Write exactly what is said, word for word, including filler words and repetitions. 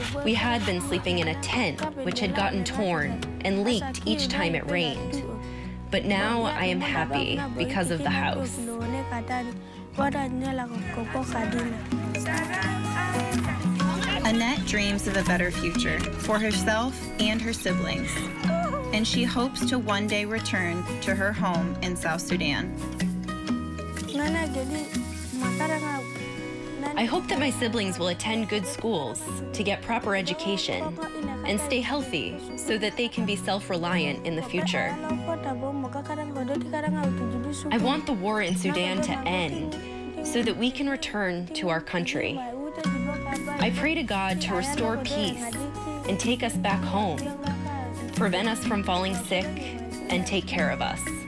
We had been sleeping in a tent, which had gotten torn and leaked each time it rained. But now I am happy because of the house. Annette dreams of a better future for herself and her siblings, and she hopes to one day return to her home in South Sudan. I hope that my siblings will attend good schools to get proper education and stay healthy so that they can be self-reliant in the future. I want the war in Sudan to end so that we can return to our country. I pray to God to restore peace and take us back home, prevent us from falling sick, and take care of us.